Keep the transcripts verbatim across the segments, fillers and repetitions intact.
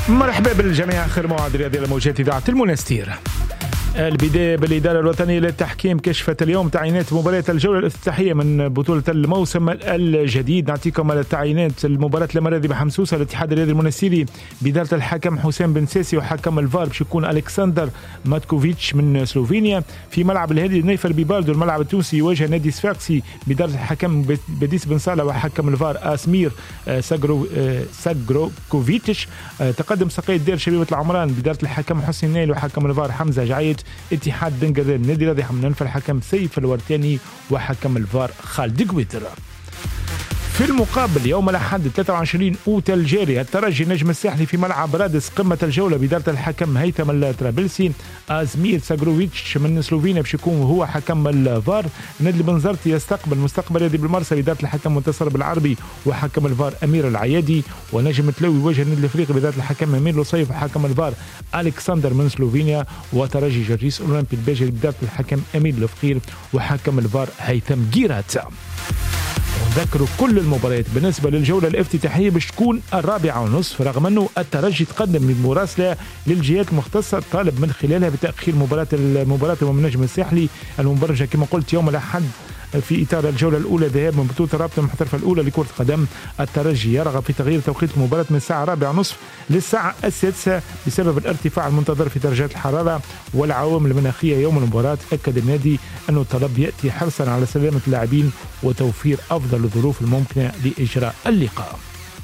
مرحبا بالجميع. آخر موعد رياضي على موجات إذاعة المنستير. البداية بالإدارة الوطنية للتحكيم كشفت اليوم تعيينات مباراة الجولة الافتتاحية من بطولة الموسم الجديد. نعطيكم على التعيينات. المباراة المرادي بحمسوسة الاتحاد الرياضي المنستيري بإدارة الحكم حسام بن ساسي، وحكم الفار باش يكون ألكسندر ماتكوفيتش من سلوفينيا. في ملعب الهادي نيفر بيباردو الملعب التونسي يواجه نادي صفاقسي بإدارة الحكم بديس بن صالح وحكم الفار أسمير ساغرو ساغروكوفيتش. تقدم سقي الدير شبيبة العمران بإدارة الحكم حسين النايل وحكم الفار حمزة جعيد. اتحاد بن قردان نادي رياضي حمدان الحكم سيف الورتاني وحكم الفار خالد قويتر. في المقابل يوم الأحد ثلاثة وعشرين أوت الجاري الترجي النجم الساحلي في ملعب رادس قمة الجولة بإدارة الحكم هيثم الطرابلسي. أزمير ساغروفيتش من سلوفينيا باش يكون هو حكم الفار. نادي بنزرتي يستقبل مستقبل نادي بالمرسى بإدارة الحكم منتصر بالعربي وحكم الفار أمير العيادي. ونجم تلوي يواجه النادي الأفريقي بإدارة الحكم أمير لصيف وحكم الفار ألكسندر من سلوفينيا. وترجي جرجيس أولمبي الباجري بإدارة الحكم أمير الفقير وحكم الفار هيثم جيرات. ذكروا كل المباريات بالنسبة للجولة الافتتاحية باش تكون الرابعة ونصف، رغم أنه الترجي تقدم بمراسلة للجهات المختصة طالب من خلالها بتأخير مباراة المباراة أمام النجم الساحلي المبرجة كما قلت يوم الأحد في إطار الجولة الأولى ذهاب من بطولة الرابطة المحترفة الأولى لكرة القدم. الترجي يرغب في تغيير توقيت المباراة من الساعة الرابعة نصف للساعة السادسة بسبب الارتفاع المنتظر في درجات الحرارة والعوامل المناخية يوم المباراة. أكد النادي أن الطلب يأتي حرصا على سلامة اللاعبين وتوفير أفضل الظروف الممكنة لإجراء اللقاء.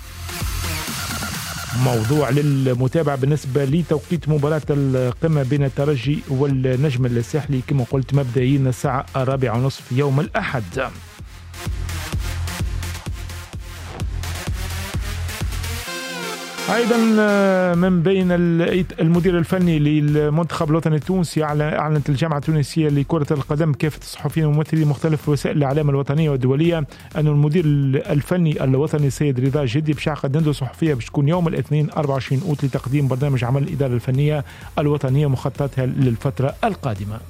موضوع للمتابعة بالنسبة لتوقيت مباراة القمة بين الترجي والنجم الساحلي كما قلت مبدئيا الساعة الرابعة ونصف يوم الأحد. ايضا من بين المدير الفني للمنتخب الوطني التونسي اعلنت الجامعه التونسيه لكره القدم كافه الصحفيين وممثلي مختلف وسائل الاعلام الوطنيه والدوليه ان المدير الفني الوطني السيد رضا جدي باش يعقد ندوه صحفيه باش تكون يوم الاثنين أربعة وعشرين أوت لتقديم برنامج عمل الاداره الفنيه الوطنيه مخططها للفتره القادمه.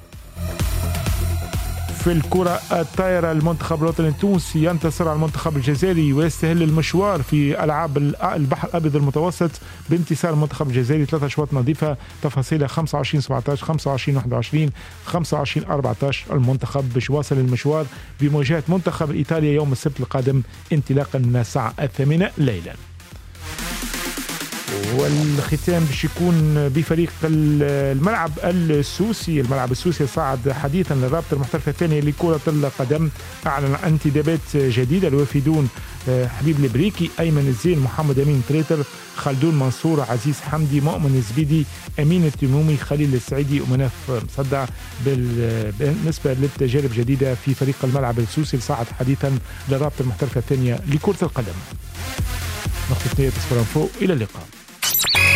في الكرة الطائرة المنتخب الوطني التونسي ينتصر على المنتخب الجزائري ويستهل المشوار في ألعاب البحر الأبيض المتوسط بانتصار المنتخب الجزائري ثلاثة أشواط نظيفة. تفاصيلها خمسة وعشرين سبعة عشر خمسة وعشرين واحد وعشرين خمسة وعشرين أربعة عشر. المنتخب باش يواصل المشوار بمواجهة منتخب إيطاليا يوم السبت القادم انطلاقا من الساعة الثامنة ليلا. والختام باش يكون بفريق الملعب السوسي. الملعب السوسي صعد حديثا للرابطة المحترفة الثانية لكرة القدم. أعلن عن انتدابات جديدة. الوافدون حبيب البريكي، أيمن الزين، محمد أمين تريتر، خلدون منصور، عزيز حمدي، مؤمن الزبيدي، أمين التمومي، خليل السعيدي ومناف مصدع. بالنسبة للتجارب جديدة في فريق الملعب السوسي صعد حديثا للرابطة المحترفة الثانية لكرة القدم. نقطة نهاية تصفر فوق. إلى اللقاء.